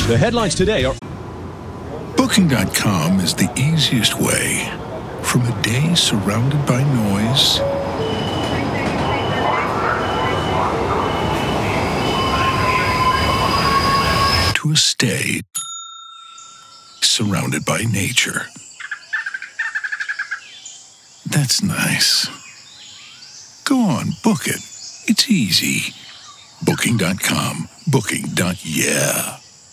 The headlines today are... Booking.com is the easiest way from a day surrounded by noise to a stay surrounded by nature. That's nice. Go on, book it. It's easy. Booking.com. Booking.yeah.